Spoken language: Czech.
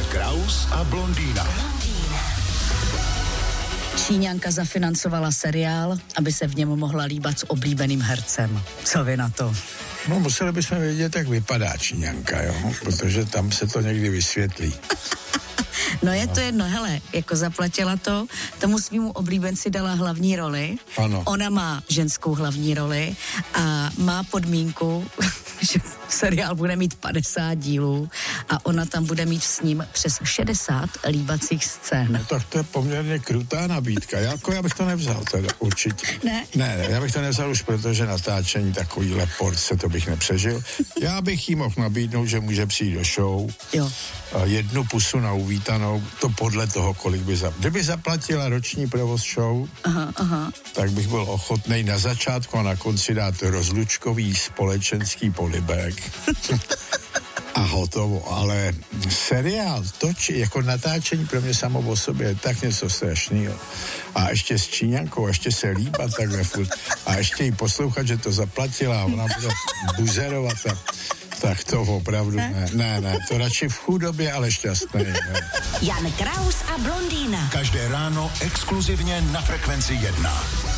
Kraus a blondýna. Číňanka zafinancovala seriál, aby se v něm mohla líbat s oblíbeným hercem. Co vy na to? No, museli bychom vědět, jak vypadá Číňanka, jo? Protože tam se to někdy vysvětlí. No je to jedno, hele, jako zaplatila to, tomu svýmu oblíbenci dala hlavní roli. Ano. Ona má ženskou hlavní roli a má podmínku, že seriál bude mít 50 dílů a ona tam bude mít s ním přes 60 líbacích scén. No tak to je poměrně krutá nabídka. Já bych to nevzal teda, určitě. Ne, já bych to nevzal už, protože natáčení takovýhle porce, to bych nepřežil. Já bych jí mohl nabídnout, že může přijít do show. Jo. Jednu pusu na uvítanou, to podle toho, kolik by Kdyby zaplatila roční provoz show, tak bych byl ochotnej na začátku a na konci dát rozlučkový společenský polibek. A hotovo, ale seriál, jako natáčení pro mě samo o sobě je tak něco strašného. A ještě s Číňankou, ještě se líbat takhle furt. A ještě jí poslouchat, že to zaplatila a ona bude buzerovat tak to opravdu ne, to radši v chudobě, ale šťastný. Ne. Jan Kraus a blondýna. Každé ráno exkluzivně na Frekvenci 1.